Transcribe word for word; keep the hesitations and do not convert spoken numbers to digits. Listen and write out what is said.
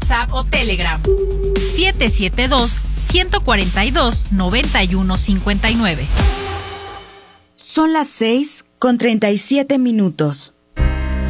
WhatsApp o Telegram. siete siete dos, uno cuatro dos, nueve uno cinco nueve. Son las seis con treinta y siete minutos.